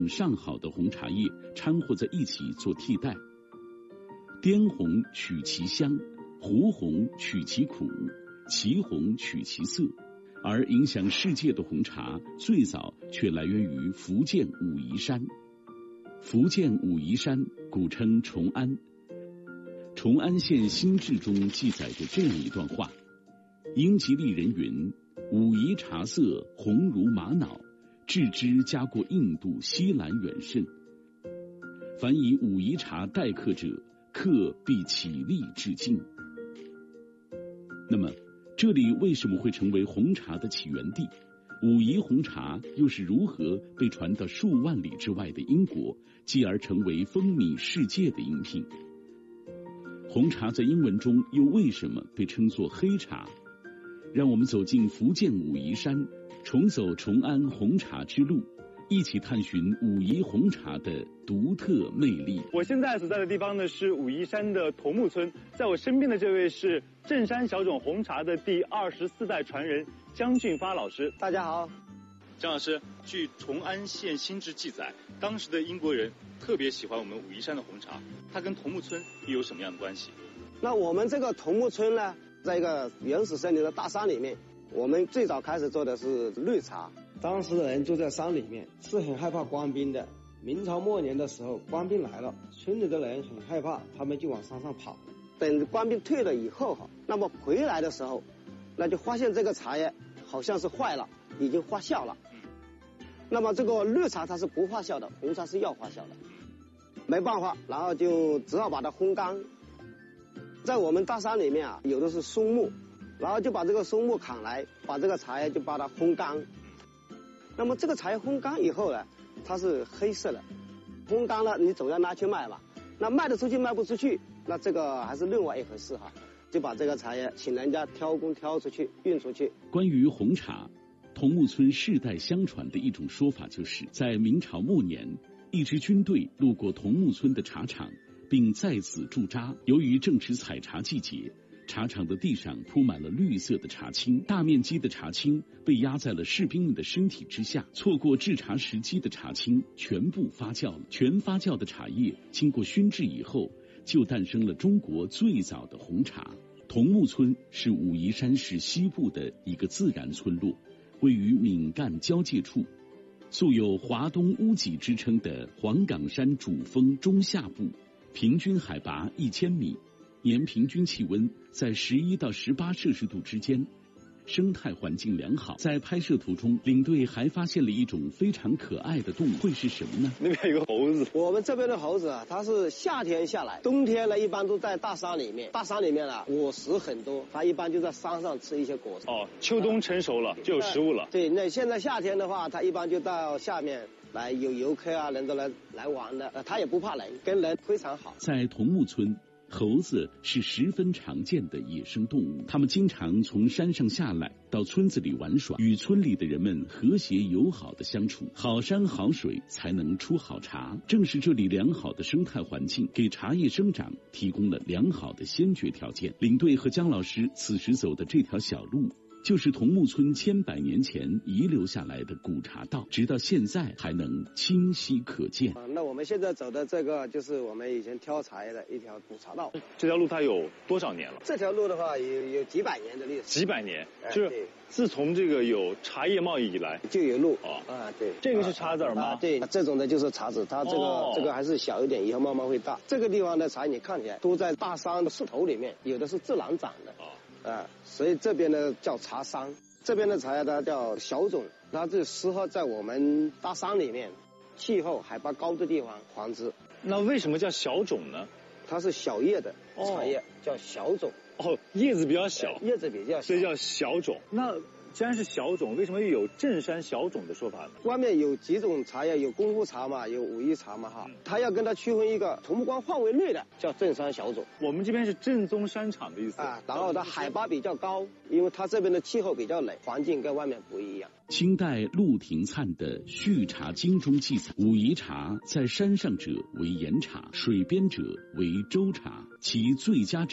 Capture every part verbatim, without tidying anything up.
上好的红茶叶掺和在一起做替代。滇红取其香，湖红取其苦，祁红取其色。而影响世界的红茶最早却来源于福建武夷山。福建武夷山古称崇安，崇安县新志中记载着这样一段话：英吉利人云，武夷茶色红如玛瑙，制之加过印度西兰远甚。凡以武夷茶待客者，客必起立致敬。那么这里为什么会成为红茶的起源地？武夷红茶又是如何被传到数万里之外的英国，继而成为风靡世界的饮品？红茶在英文中又为什么被称作黑茶？让我们走进福建武夷山，重走崇安红茶之路，一起探寻武夷红茶的独特魅力。 我现在所在的地方呢是武夷山的桐木村，在我身边的这位是正山小种红茶的第二十四代传人江俊发老师。 大家好。 张老师，据崇安县新志记载，当时的英国人特别喜欢我们武夷山的红茶，它跟桐木村又有什么样的关系？ 那我们这个桐木村呢，在一个原始森林的大山里面，我们最早开始做的是绿茶。当时的人住在山里面，是很害怕官兵的。明朝末年的时候，官兵来了，村里的人很害怕，他们就往山上跑。等官兵退了以后哈，那么回来的时候，那就发现这个茶叶好像是坏了，已经发酵了。那么这个绿茶它是不发酵的，红茶是要发酵的，没办法，然后就只好把它烘干。在我们大山里面啊，有的是松木，然后就把这个松木砍来，把这个茶叶就把它烘干。那么这个茶叶烘干以后呢，它是黑色的，烘干了你总要拿去卖嘛，那卖得出去卖不出去，那这个还是另外一回事哈。就把这个茶叶请人家挑工挑出去运出去。 关于红茶，桐木村世代相传的一种说法，就是在明朝末年，一支军队路过桐木村的茶厂，并在此驻扎。由于正值采茶季节，茶厂的地上铺满了绿色的茶青，大面积的茶青被压在了士兵们的身体之下，错过制茶时机的茶青全部发酵了。全发酵的茶叶经过熏制以后，就诞生了中国最早的红茶。桐木村是武夷山市西部的一个自然村落，位于闽赣交界处，素有华东屋脊之称的黄岗山主峰中下部，平均海拔一千米，年平均气温在十一到十八摄氏度之间，生态环境良好。在拍摄图中，领队还发现了一种非常可爱的动物，会是什么呢？ 那边有个猴子。 我们这边的猴子啊，它是夏天下来，冬天呢一般都在大山里面。大山里面啊，果实很多，它一般就在山上吃一些果实。 哦，秋冬成熟了就有食物了。 对，那现在夏天的话，它一般就到下面来，有游客啊，人都来来玩的。呃，它也不怕人，跟人非常好。 在桐木村，猴子是十分常见的野生动物，它们经常从山上下来，到村子里玩耍，与村里的人们和谐友好的相处。好山好水才能出好茶，正是这里良好的生态环境，给茶叶生长提供了良好的先决条件。领队和姜老师此时走的这条小路，就是桐木村千百年前遗留下来的古茶道，直到现在还能清晰可见。 啊，那我们现在走的这个就是我们以前挑茶叶的一条古茶道。 这条路它有多少年了？ 这条路的话有有几百年的历史。 几百年， 哎、 就是自从这个有茶叶贸易以来就有路。 哦啊，对， 这个是茶籽吗？ 啊，对，这种的就是茶籽，它这个、哦、这个还是小一点，以后慢慢会大。这个地方的茶你看起来都在大山的石头里面，有的是自然长的。哦。啊，所以这边呢叫茶山，这边的茶叶它叫小种，它就适合在我们大山里面，气候海拔高的地方繁殖。 那为什么叫小种呢？ 它是小叶的茶叶，哦、叫小种。 哦，叶子比较小， 叶子比较小， 所以叫小种。那既然是小种，为什么又有正山小种的说法呢？ 外面有几种茶叶，有功夫茶嘛，有武夷茶嘛哈，嗯、它要跟它区分一个从不光范围内的叫正山小种。 我们这边是正宗山产的意思啊，然后它海拔比较高，因为它这边的气候比较冷，环境跟外面不一样。 清代陆廷粲的《续茶经》中记载，武夷茶在山上者为岩茶，水边者为洲茶，其最佳者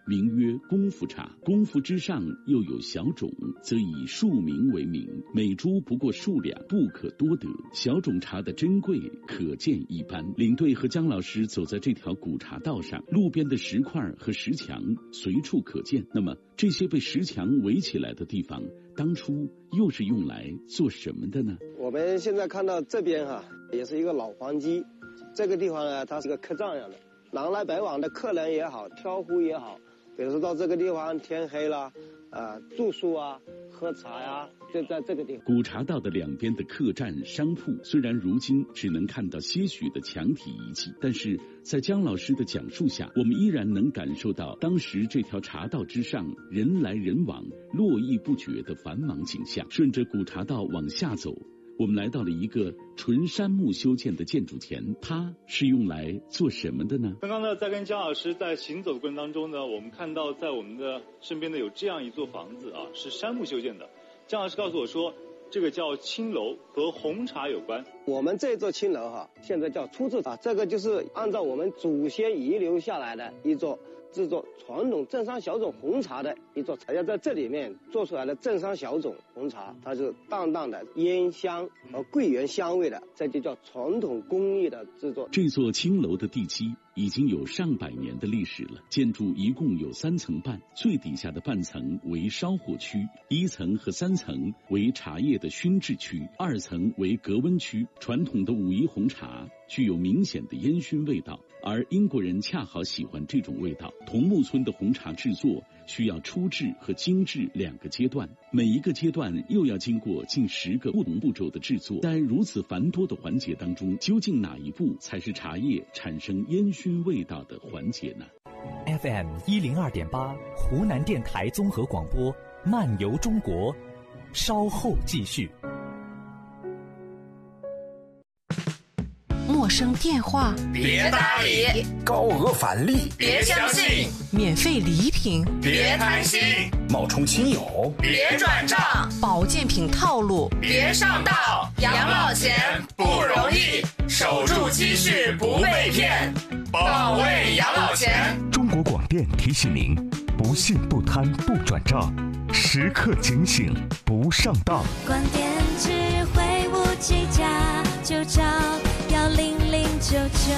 名曰功夫茶。功夫之上又有小种，则以庶民为名，每株不过数两，不可多得。小种茶的珍贵可见一斑。领队和姜老师走在这条古茶道上，路边的石块和石墙随处可见。那么这些被石墙围起来的地方，当初又是用来做什么的呢？ 我们现在看到这边哈、啊，也是一个老黄鸡。这个地方呢，它是个客栈一样的，南来北往的客人也好，挑夫也好，比如说到这个地方天黑了，啊，住宿啊，喝茶呀、啊，就在这个地方。 古茶道的两边的客栈、商铺，虽然如今只能看到些许的墙体遗迹，但是在姜老师的讲述下，我们依然能感受到当时这条茶道之上人来人往、络绎不绝的繁忙景象。顺着古茶道往下走，我们来到了一个纯杉木修建的建筑前，它是用来做什么的呢？ 刚刚呢，在跟姜老师在行走的过程当中呢，我们看到在我们的身边呢有这样一座房子啊，是杉木修建的。姜老师告诉我说，这个叫青楼，和红茶有关。 我们这座青楼哈，现在叫初制茶，这个就是按照我们祖先遗留下来的一座制作传统正山小种红茶的一座茶，要在这里面做出来的正山小种红茶，它是淡淡的烟香和桂圆香味的，这就叫传统工艺的制作。 这座青楼的地基已经有上百年的历史了，建筑一共有三层半，最底下的半层为烧火区，一层和三层为茶叶的熏制区，二层为隔温区。传统的武夷红茶具有明显的烟熏味道，而英国人恰好喜欢这种味道。桐木村的红茶制作需要初制和精制两个阶段，每一个阶段又要经过近十个不同步骤的制作。在如此繁多的环节当中，究竟哪一步才是茶叶产生烟熏味道的环节呢？ F M 一零二点八，湖南电台综合广播，漫游中国，稍后继续。 陌生电话别搭理， 高额返利别相信， 免费礼品别贪心， 冒充亲友别转账， 保健品套路别上当。养老钱不容易，守住积蓄不被骗，保卫养老钱。 中国广电提醒您：不信不贪不转账，时刻警醒不上当。 广电智慧无计价，就找幺零零九九。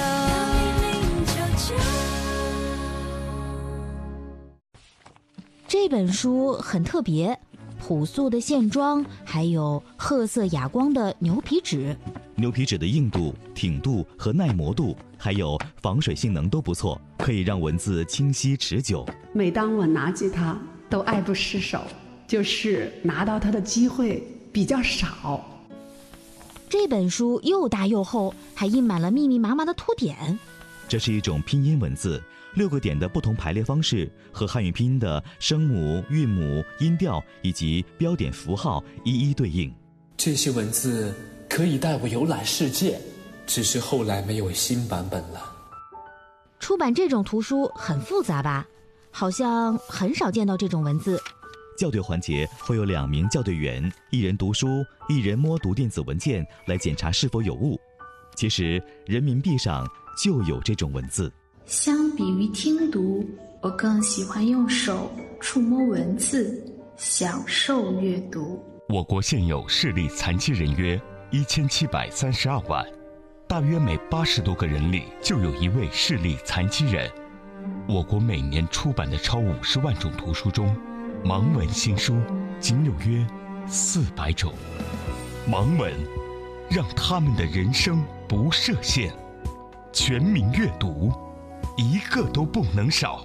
这本书很特别，朴素的线装，还有褐色哑光的牛皮纸。 牛皮纸的硬度、挺度和耐磨度，还有防水性能都不错，可以让文字清晰持久。 每当我拿起它，都爱不释手，就是拿到它的机会比较少。 这本书又大又厚，还印满了密密麻麻的图点。 这是一种拼音文字，六个点的不同排列方式和汉语拼音的声母、韵母、音调以及标点符号一一对应。 这些文字可以带我游览世界，只是后来没有新版本了。 出版这种图书很复杂吧？好像很少见到这种文字。 校对环节会有两名校对员，一人读书，一人摸读电子文件来检查是否有误。其实人民币上就有这种文字。 相比于听读，我更喜欢用手触摸文字，享受阅读。 我国现有视力残疾人约一千七百三十二万，大约每八十多个人里就有一位视力残疾人。我国每年出版的超五十万种图书中，盲文新书仅有约四百种。盲文让他们的人生不设限，全民阅读，一个都不能少。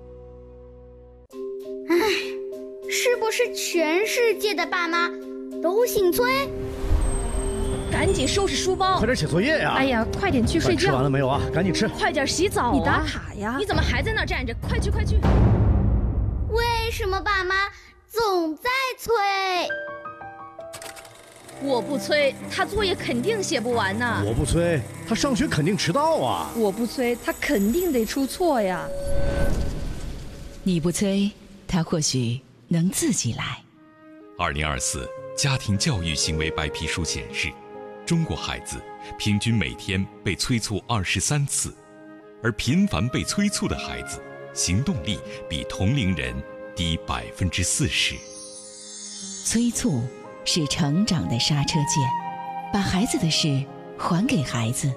唉，是不是全世界的爸妈都姓崔？ 赶紧收拾书包， 快点写作业呀！ 哎呀，快点去睡觉。 吃完了没有啊？赶紧吃。 快点洗澡啊！你打卡呀！你怎么还在那站着？快去快去！ 为什么爸妈总在催？ 我不催，他作业肯定写不完呢。 我不催，他上学肯定迟到啊。 我不催，他肯定得出错呀。 你不催，他或许能自己来。 二零二四家庭教育行为白皮书显示，中国孩子平均每天被催促二十三次，而频繁被催促的孩子行动力比同龄人低百分之四十。 催促是成长的刹车键，把孩子的事还给孩子，